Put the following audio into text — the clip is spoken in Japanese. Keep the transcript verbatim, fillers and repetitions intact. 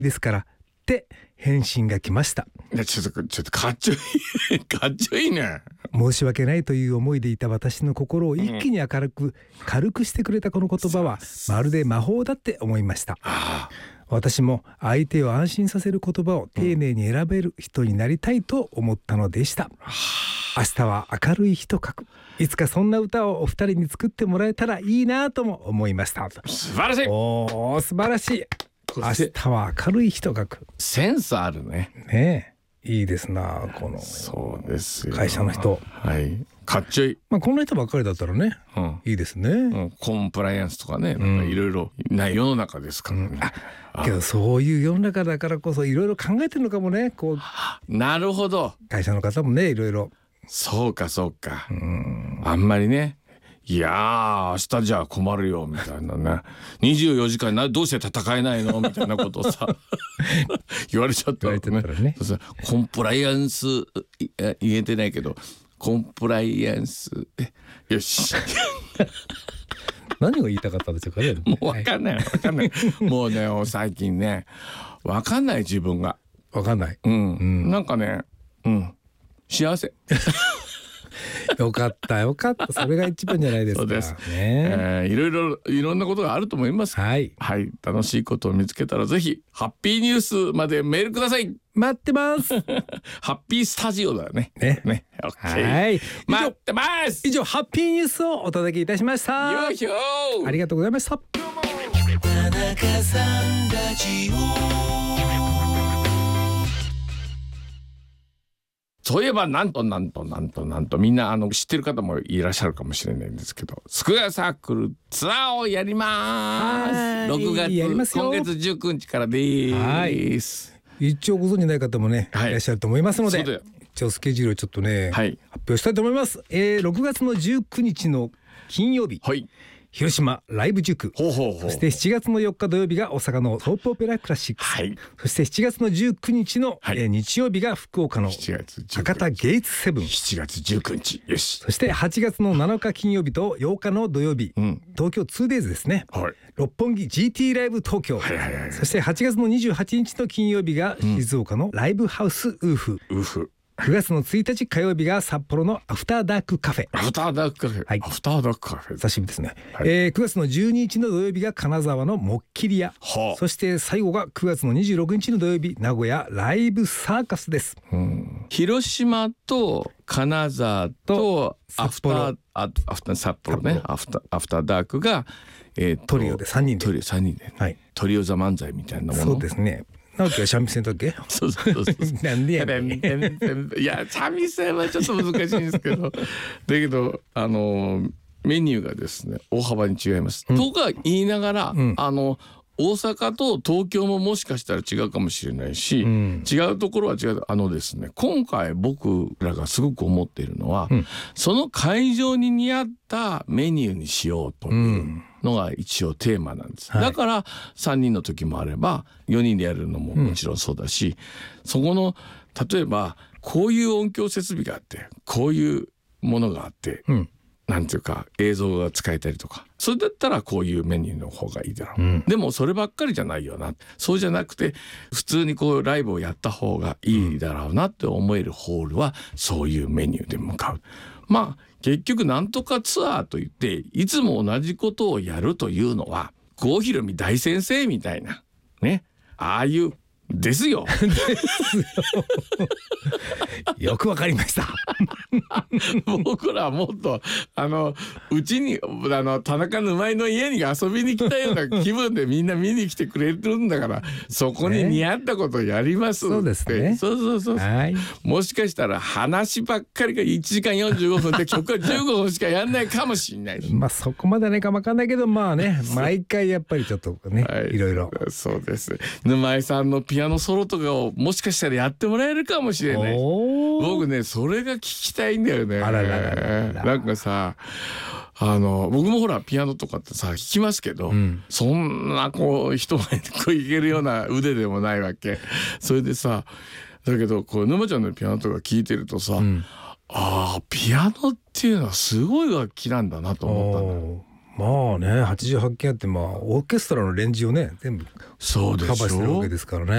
ですからって返信が来ました。 いやちょっとちょっとかっちょいいかっちょいいね。 申し訳ないという思いでいた私の心を一気に明るく、うん、軽くしてくれたこの言葉はまるで魔法だって思いました。 ああ、 私も相手を安心させる言葉を丁寧に選べる人になりたいと思ったのでした。明日は明るい日と書く。いつかそんな歌をお二人に作ってもらえたらいいなとも思いました。 素晴らしい。 おー素晴らしい。明日は明るい日と書く。 センスあるね。 ねえ、いいですなこのそうですよ会社の人。 はい、かっちょいい。 まあこの人ばっかりだったらね、うん、いいですね、うん、 コンプライアンスとかね、なんかいろいろない世の中ですからね、うん、 ああけどそういう世の中だからこそいろいろ考えてるのかもね。こうなるほど、 会社の方もねいろいろ。 そうかそうか、うん、あんまりね、いやー明日じゃあ困るよみたいなねにじゅうよじかんなどうして戦えないのみたいなことをさ言われちゃったら ね, ねコンプライアンス言えてないけどコンプライアンスよし何が言いたかったんでしょうかね。 もう分かんない分かんないもうね最近ね分かんない自分が分かんない、 うんうん、なんかねうん幸せよかったよかった、それが一番じゃないですか。 そうです、 ねえー、いろいろいろんなことがあると思います。 はい、 はい、楽しいことを見つけたらぜひハッピーニュースまでメールください。 待ってますハッピースタジオだよね。 ねね、 はい、 待ってます。 以上ハッピーニュースをお届けいたしました。 よいしょ、 ありがとうございました。 田中さんラジオ。 そういえばなんとなんとなんとなんとみんなあの知ってる方もいらっしゃるかもしれないんですけど、スクエアサークルツアーをやります。ろくがつ今月じゅうくにちからです。 一応ご存じない方もね、はい、いらっしゃると思いますので、一応スケジュールをちょっとね、はい、発表したいと思います。えー、ろくがつのじゅうくにちの金曜日、はい、広島ライブ塾、ほうほうほう、そしてしちがつのよっか土曜日が大阪のソープオペラクラシックス、はい、そしてしちがつのじゅうくにちの、はい、えー、日曜日が福岡の博多ゲイツセブン、 しちがつじゅうくにち、よし。 そしてはちがつのなのか金曜日とようかの土曜日、うん、東京 ツーデイズ ですね、はい、六本木 ジーティー ライブ東京、はいはいはい、そしてはちがつのにじゅうはちにちの金曜日が静岡のライブハウスウーフ、 うん、ウーフ。 くがつのついたち火曜日が札幌のアフターダークカフェ、 アフターダークカフェ、はい、アフターダークカフェ久しぶりですね、はい、えー、くがつのじゅうににちの土曜日が金沢のモッキリア、はあ、そして最後がくがつのにじゅうろくにちの土曜日名古屋ライブサーカスです、 うん、広島と金沢とアフターアフター札幌ね、アフターアフターダークが、えー、 トリオでさんにんでトリオさんにんで、はい、トリオザ漫才みたいなもの。 そうですね。なんか三味線だっけ？ そうそうそうそうなんでやねん。 いや三味線はちょっと難しいんですけどだけどあのメニューがですね大幅に違います、うん、とか言いながら、うん、あの大阪と東京ももしかしたら違うかもしれないし、うん、違うところは違う。あのですね今回僕らがすごく思っているのは、うん、その会場に似合ったメニューにしようというのが一応テーマなんです、うん、だからさんにんの時もあればよにんでやるのももちろんそうだし、うん、そこの例えばこういう音響設備があってこういうものがあって、うん、なんていうか映像が使えたりとか、それだったらこういうメニューの方がいいだろう、うん、でもそればっかりじゃないよな、そうじゃなくて普通にこうライブをやった方がいいだろうなって思えるホールはそういうメニューで向かう。まあ結局なんとかツアーといっていつも同じことをやるというのは郷ひろみ大先生みたいなね、ああいうですよよくわかりました僕らはもっとあのうちにあの田中沼井の家に遊びに来たような気分でみんな見に来てくれるんだからそこに似合ったことをやりますって、ね、そうですね、そうそうそう、はい、もしかしたら話ばっかりがいちじかんよんじゅうごふんで曲はじゅうごふんしかやんないかもしれないしまあそこまでねかわかんないけどまあね毎回やっぱりちょっとね、はい、いろいろそうです。沼井さんのピアノピアノソロとかをもしかしたらやってもらえるかもしれない。僕ねそれが聞きたいんだよね。 あらららららなんかさあの僕もほらピアノとかってさ弾きますけど、うん、そんなこう人前でこういけるような腕でもないわけ。それでさだけどこう沼ちゃんのピアノとか聞いてるとさ、うん、ああピアノっていうのはすごい楽器なんだなと思ったんだ。 まあねはちじゅうはちけんあって、まあオーケストラのレンジをね全部カバーしてるわけですからね。